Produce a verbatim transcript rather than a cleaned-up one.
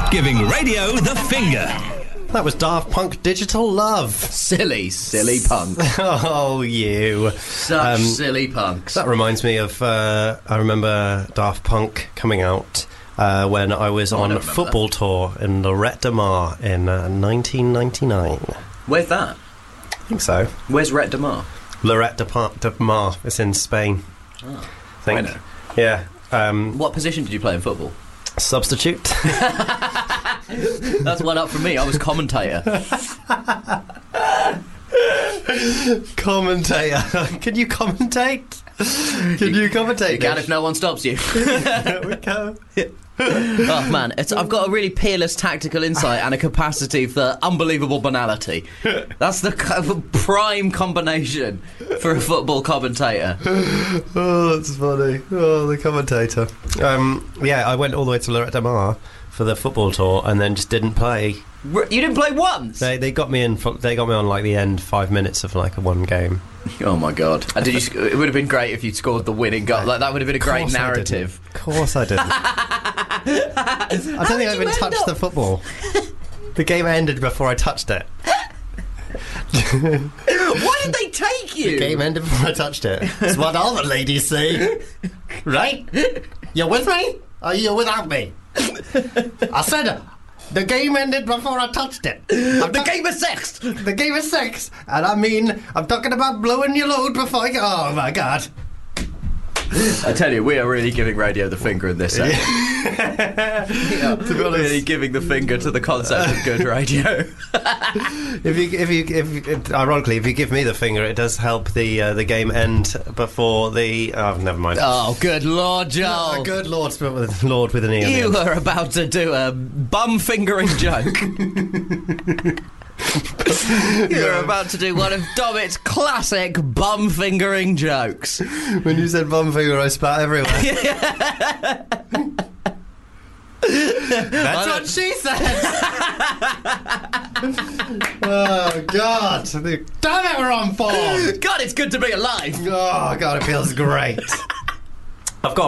Giving radio the finger. That was Daft Punk, Digital Love. Silly, silly punk. Oh, you. Such Um, silly punks. That reminds me of, uh, I remember Daft Punk coming out uh, when I was Oh, I on don't a remember football tour in Lorette de Mar in uh, nineteen ninety-nine. Where's that? I think so. Where's Ret de Mar? Lorette de, Par- de Mar. It's in Spain. Oh, I think. I know. Yeah. Um, What position did you play in football? substitute. That's one up from me. I was commentator. Commentator. Can you commentate? Can you commentate? You can if no one stops you. There we go. Oh man, it's, I've got a really peerless tactical insight and a capacity for unbelievable banality. That's the kind of prime combination for a football commentator. Oh, that's funny. Oh, the commentator. Um, yeah, I went all the way to Lorette de Mar for the football tour and then just didn't play. R- You didn't play once? They they got me in. For, they got me on like the end five minutes of like a one game. Oh my god! And did you? sc- It would have been great if you'd scored the winning goal. Like that would have been a great Course I narrative. didn't. Of course I didn't. I don't think did I you even end touched up- the football. The game ended before I touched it. Why did they take you? The game ended before I touched it. That's what all the ladies say. Right? You with me? Or you without me? I said the game ended before I touched it. I'm The ta- game is sexed. The game is sex. And I mean, I'm talking about blowing your load before I go. Oh my god. I tell you, we are really giving radio the finger in this segment. Yeah, To be honest- really giving the finger to the concept of good radio. If you, if you, if, you, if ironically, if you give me the finger, it does help the uh, the game end before the. Oh, never mind. Oh, good lord, Joel. Oh, good Lord, spelled with Lord with an E. on the You end. are about to do a bum fingering joke. You're about to do one of Domit's classic bum fingering jokes. When you said bum finger, I spat everywhere. That's what she said. Oh God! Damn it, we're on form. God, it's good to be alive. Oh God, it feels great. I've got